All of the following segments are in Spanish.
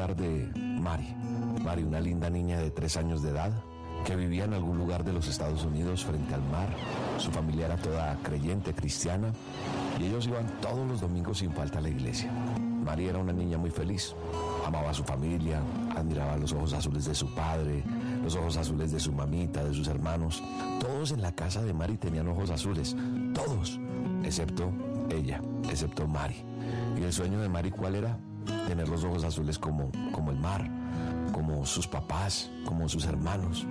hablar de Mari. Mari, una linda niña de 3 años de edad que vivía en algún lugar de los Estados Unidos frente al mar. Su familia era toda creyente, cristiana, y ellos iban todos los domingos sin falta a la iglesia. Mari era una niña muy feliz, amaba a su familia, admiraba los ojos azules de su padre, los ojos azules de su mamita, de sus hermanos. Todos en la casa de Mari tenían ojos azules, todos, excepto ella, excepto Mari. ¿Y el sueño de Mari cuál era? Tener los ojos azules como el mar, como sus papás, como sus hermanos.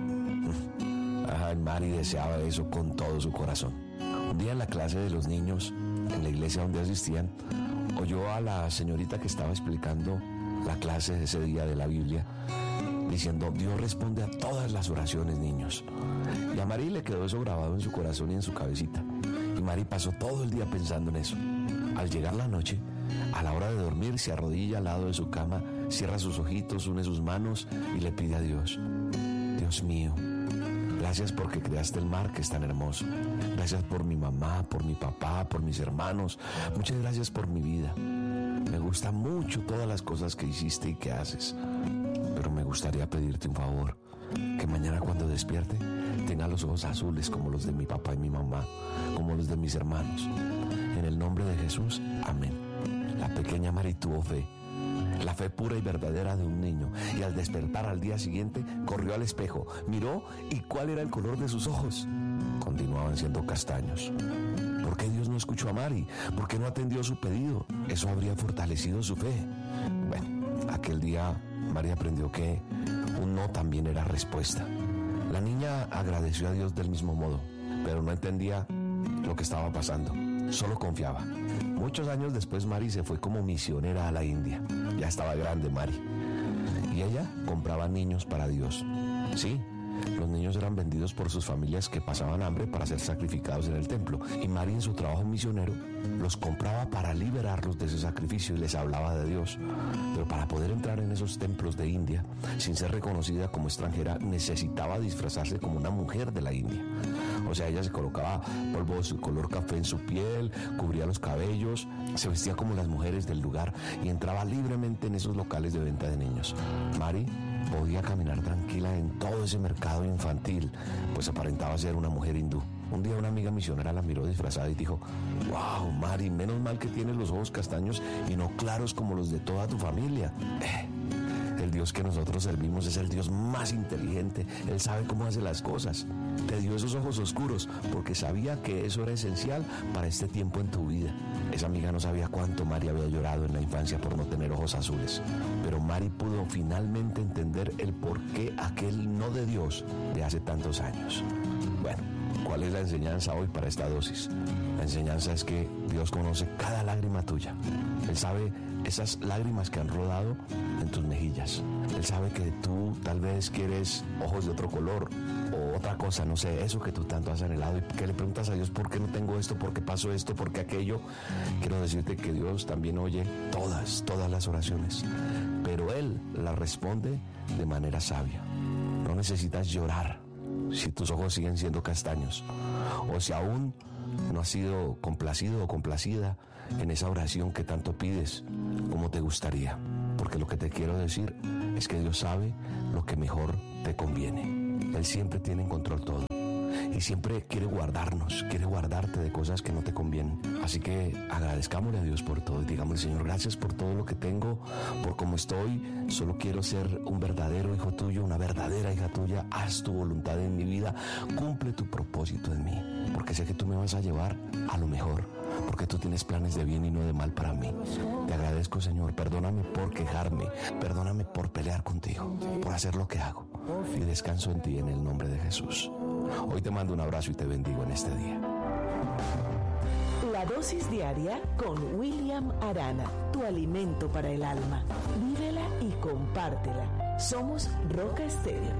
Mari deseaba eso con todo su corazón. Un día en la clase de los niños, en la iglesia donde asistían, oyó a la señorita que estaba explicando la clase de ese día de la Biblia, diciendo: Dios responde a todas las oraciones, niños. Y a Mari le quedó eso grabado en su corazón y en su cabecita. Y Mari pasó todo el día pensando en eso. Al llegar la noche, a la hora de dormir, se arrodilla al lado de su cama, cierra sus ojitos, une sus manos y le pide a Dios: Dios mío, gracias porque creaste el mar que es tan hermoso. Gracias por mi mamá, por mi papá, por mis hermanos. Muchas gracias por mi vida. Me gustan mucho todas las cosas que hiciste y que haces. Pero me gustaría pedirte un favor: que mañana cuando despierte tenga los ojos azules como los de mi papá y mi mamá, como los de mis hermanos. En el nombre de Jesús, amén. La pequeña Mari tuvo fe, la fe pura y verdadera de un niño, y al despertar al día siguiente corrió al espejo, miró, y ¿cuál era el color de sus ojos? Continuaban siendo castaños. ¿Por qué Dios no escuchó a Mari? ¿Por qué no atendió su pedido? Eso habría fortalecido su fe. Bueno, aquel día Mari aprendió que un no también era respuesta. La niña agradeció a Dios del mismo modo, pero no entendía lo que estaba pasando, solo confiaba. Muchos años después Mari se fue como misionera a la India. Ya estaba grande Mari, y ella compraba niños para Dios. Sí, los niños eran vendidos por sus familias que pasaban hambre para ser sacrificados en el templo, y Mari en su trabajo misionero los compraba para liberarlos de ese sacrificio y les hablaba de Dios. Pero para poder entrar en esos templos de India sin ser reconocida como extranjera, necesitaba disfrazarse como una mujer de la India. O sea, ella se colocaba polvo de su color café en su piel, cubría los cabellos, se vestía como las mujeres del lugar y entraba libremente en esos locales de venta de niños. Mari podía caminar tranquila en todo ese mercado infantil, pues aparentaba ser una mujer hindú. Un día una amiga misionera la miró disfrazada y dijo: «Wow, Mari, menos mal que tienes los ojos castaños y no claros como los de toda tu familia». El Dios que nosotros servimos es el Dios más inteligente. Él sabe cómo hace las cosas. Te dio esos ojos oscuros porque sabía que eso era esencial para este tiempo en tu vida. Esa amiga no sabía cuánto Mari había llorado en la infancia por no tener ojos azules. Pero Mari pudo finalmente entender el porqué aquel no de Dios de hace tantos años. Bueno, ¿cuál es la enseñanza hoy para esta dosis? La enseñanza es que Dios conoce cada lágrima tuya. Él sabe esas lágrimas que han rodado en tus mejillas. Él sabe que tú tal vez quieres ojos de otro color o otra cosa, no sé, eso que tú tanto has anhelado y que le preguntas a Dios: ¿por qué no tengo esto? ¿Por qué pasó esto? ¿Por qué aquello? Quiero decirte que Dios también oye todas las oraciones, pero Él las responde de manera sabia. No necesitas llorar si tus ojos siguen siendo castaños, o si aún no has sido complacido o complacida en esa oración que tanto pides como te gustaría, porque lo que te quiero decir es que Dios sabe lo que mejor te conviene. Él siempre tiene en control todo y siempre quiere guardarnos, quiere guardarte de cosas que no te convienen. Así que agradezcámosle a Dios por todo y digámosle: Señor, gracias por todo lo que tengo, por cómo estoy. Solo quiero ser un verdadero hijo tuyo, una verdadera hija tuya. Haz tu voluntad en mi vida, cumple tu propósito en mí, porque sé que tú me vas a llevar a lo mejor, porque tú tienes planes de bien y no de mal para mí. Te agradezco, Señor. Perdóname por quejarme, perdóname por pelear contigo, por hacer lo que hago, y descanso en ti en el nombre de Jesús. Hoy te mando un abrazo y te bendigo en este día. La dosis diaria con William Arana, tu alimento para el alma. Vívela y compártela. Somos Roca Estéreo.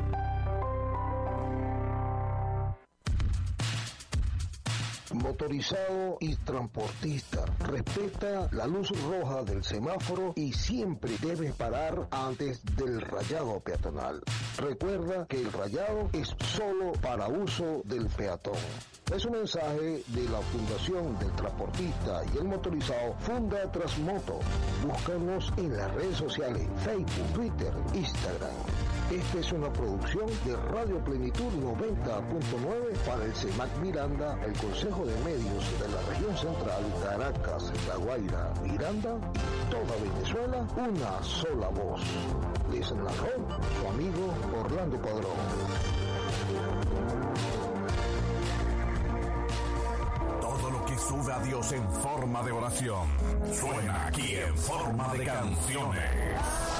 Motorizado y transportista, respeta la luz roja del semáforo y siempre debes parar antes del rayado peatonal. Recuerda que el rayado es solo para uso del peatón. Es un mensaje de la Fundación del Transportista y el Motorizado Funda Transmoto. Búscanos en las redes sociales, Facebook, Twitter, Instagram. Esta es una producción de Radio Plenitud 90.9 para el CEMAC Miranda, el Consejo de Medios de la Región Central, Caracas, La Guaira, Miranda, toda Venezuela, una sola voz. Les narró su amigo Orlando Padrón. Todo lo que sube a Dios en forma de oración suena aquí en forma de canciones.